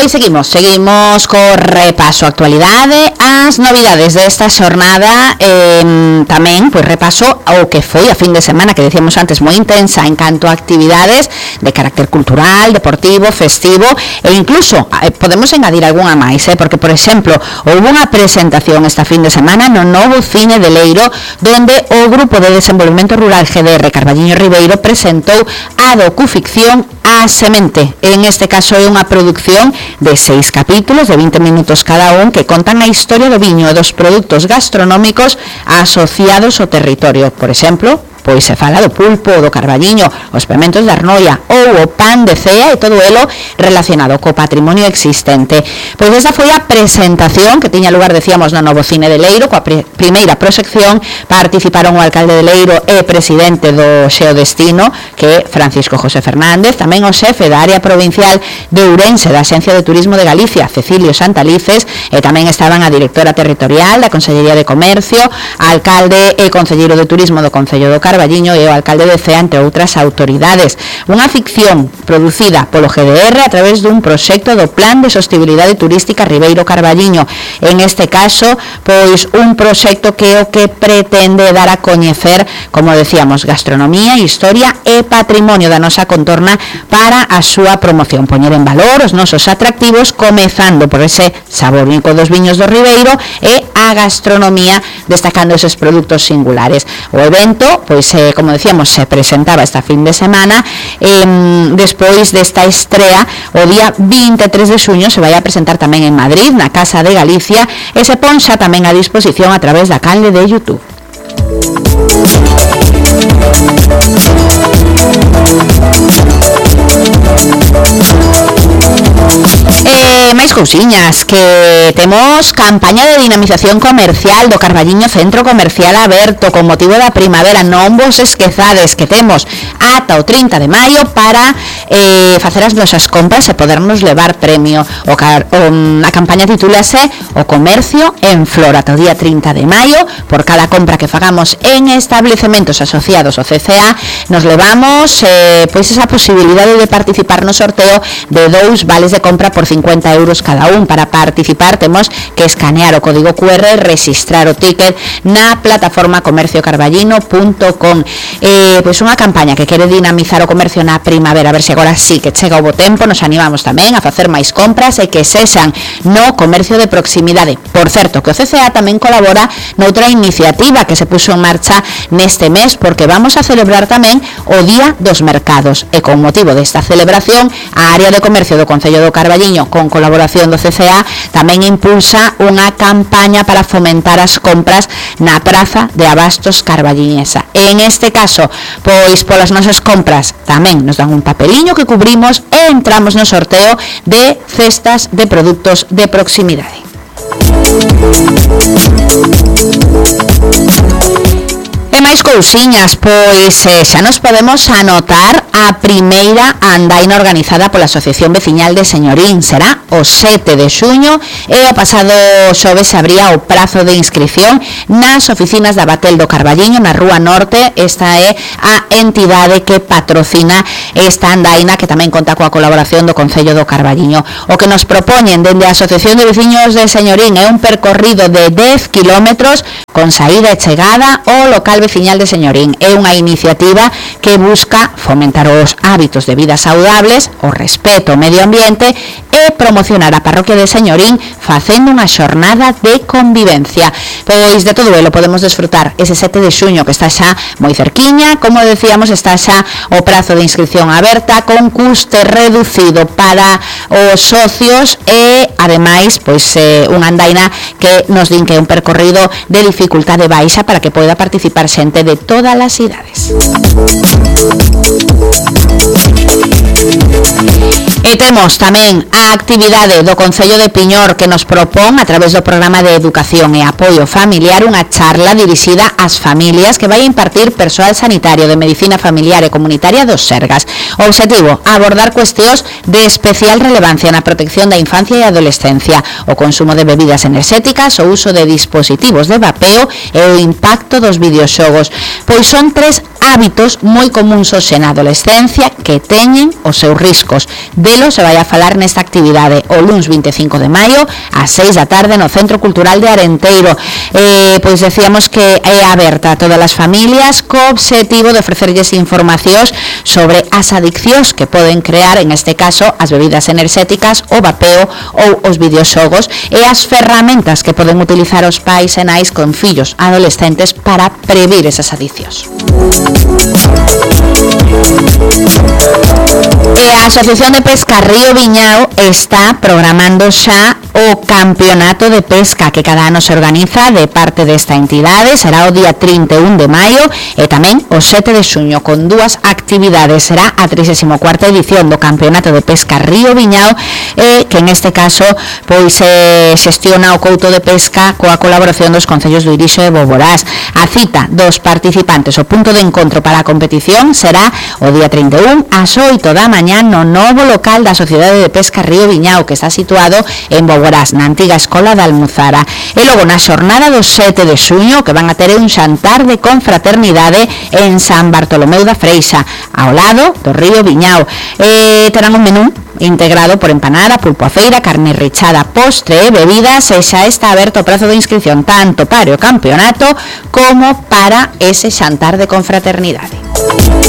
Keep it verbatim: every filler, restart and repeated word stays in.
Pois seguimos, seguimos co repaso a actualidade, as novidades desta xornada, eh, tamén pois repaso ao que foi a fin de semana, que decíamos antes moi intensa en canto a actividades de carácter cultural, deportivo, festivo, e incluso eh, podemos engadir algunha máis, eh, porque por exemplo, houve unha presentación esta fin de semana no novo Cine de Leiro, donde o Grupo de Desenvolvemento Rural G D R Carballiño Ribeiro presentou a docuficción A Semente. En este caso é unha produción de seis capítulos de vinte minutos cada un que contan a historia do viño e dos produtos gastronómicos asociados ao territorio. Por exemplo, pois se fala do pulpo, do carballiño, os pementos de Arnoia ou o pan de cea e todo elo relacionado co patrimonio existente. Pois esa foi a presentación que tiña lugar, decíamos, no novo Cine de Leiro, coa pr- primeira proxección. Participaron o alcalde de Leiro e presidente do Xeodestino, que é Francisco José Fernández, tamén o xefe da área provincial de Ourense da Axencia de Turismo de Galicia, Cecilio Santalices, e tamén estaban a directora territorial da Consellería de Comercio, alcalde e concelleiro de Turismo do Concello do Carballiño e o alcalde de Cea, entre outras autoridades. Unha ficción producida polo G D R a través dun proxecto do Plan de Sostibilidade Turística Ribeiro Carballiño. En este caso, pois un proxecto que o que pretende dar a coñecer, como decíamos, gastronomía, historia e patrimonio da nosa contorna para a súa promoción, poñer en valor os nosos atractivos, comezando por ese sabor único dos viños do Ribeiro e a gastronomía, destacando eses produtos singulares. O evento, pois, eh, como decíamos, se presentaba esta fin de semana. Eh, despois desta estrea, o día vinte e tres de xuño se vai a presentar tamén en Madrid, na Casa de Galicia, e se pon xa tamén a disposición a través da canle de YouTube. E máis cousiñas, que temos campaña de dinamización comercial do Carballiño Centro Comercial aberto con motivo da primavera. Non vos esquezades que temos ata o trinta de maio para eh, facer as nosas compras e podernos levar premio. O, car- o, a campaña titúlase O Comercio en Flor. Ata o día trinta de maio, por cada compra que fagamos en establecementos asociados ao C C A, nos levamos eh, pois esa posibilidade de participar no sorteo de dous vales de compra por cincuenta euros cada un. Para participar temos que escanear o código Q R e registrar o ticket na plataforma comercio carballino punto com. Eh, pois unha campaña que quere dinamizar o comercio na primavera, a ver se agora sí que chega o bo tempo. Nos animamos tamén a facer máis compras e que sexan no comercio de proximidade. Por certo, que o C C A tamén colabora noutra iniciativa que se puxo en marcha neste mes, porque vamos a celebrar tamén o Día dos Mercados, e con motivo desta celebración a área de comercio do Concello do Carballiño, con colaboración do C C A, tamén impulsa unha campaña para fomentar as compras na Praza de Abastos Carballiñesa. En este caso, pois polas nosas compras tamén nos dan un papeliño que cubrimos e entramos no sorteo de cestas de produtos de proximidade. E máis cousiñas, pois eh, xa nos podemos anotar a primeira andaina organizada pola Asociación Veciñal de Señorín. Será o sete de xuño e o pasado xoves se abría o prazo de inscripción nas oficinas da Batel do Carballiño, na Rúa Norte. Esta é a entidade que patrocina esta andaina, que tamén conta coa colaboración do Concello do Carballiño. O que nos propoñen dende a Asociación de Veciños de Señorín é un percorrido de dez kilómetros con saída e chegada ao local veciñal de Señorín. É unha iniciativa que busca fomentar os hábitos de vida saudables, o respeto ao medio ambiente e promocionar a parroquia de Señorín facendo unha xornada de convivencia. Pois de todo elo podemos desfrutar ese sete de xuño, que está xa moi cerquiña. Como decíamos, está xa o prazo de inscripción aberta con custe reducido para os socios e ademais pois eh, unha andaina que nos din que é un percorrido de dificultade baixa para que poida participar xente de todas as idades. E temos tamén a actividade do Concello de Piñor, que nos propón a través do programa de Educación e Apoio Familiar unha charla dirixida ás familias que vai impartir persoal sanitario de Medicina Familiar e Comunitaria dos Sergas. O obxectivo, abordar cuestións de especial relevancia na protección da infancia e adolescencia, o consumo de bebidas enerxéticas, o uso de dispositivos de vapeo e o impacto dos videoxogos. Pois son tres hábitos moi comuns hoxe na adolescencia que teñen os seus riscos. Delo se vai a falar nesta actividade actividade o luns vinte e cinco de maio ás seis da tarde no Centro Cultural de Arenteiro. Eh, pois decíamos que é aberta a todas as familias co obxectivo de ofrecerlles informacións sobre as adiccións que poden crear, en este caso, as bebidas enerxéticas, o vapeo ou os videoxogos e as ferramentas que poden utilizar os pais e nais con fillos adolescentes para previr esas adiccións. E a Asociación de Pesca Río Viñao está programando xa o Campeonato de Pesca que cada ano se organiza de parte desta entidade. Será o día trinta e un de maio e tamén o sete de xuño con dúas actividades. Será a trigésima cuarta edición do Campeonato de Pesca Río Viñao eh, que en este caso pois eh, xestiona o Couto de Pesca coa colaboración dos concellos do Irixo e Boborás. A cita dos participantes, o punto de encontro para a competición será o día trinta e un ás oito da mañá no novo local da Sociedade de Pesca Río Viñao que está situado en Boborás, na antiga Escola da Almuzara. E logo na xornada do sete de xuño que van a ter un xantar de confraternidade en San Bartolomeu da Freixa, ao lado do Río Viñao. E terán un menú integrado por empanada, pulpo a feira, carne rechada, postre e bebidas e xa está aberto o prazo de inscripción tanto para o campeonato como para ese xantar de confraternidade.